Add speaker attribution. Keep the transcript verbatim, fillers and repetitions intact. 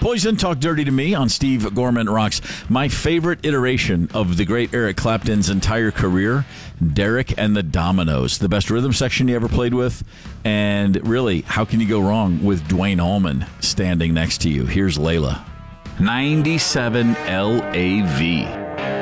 Speaker 1: Poison, Talk Dirty to Me on Steve Gorman Rocks. My favorite iteration of the great Eric Clapton's entire career, Derek and the Dominoes. The best rhythm section he ever played with. And really, how can you go wrong with Duane Allman standing next to you? Here's Layla. ninety-seven L A V.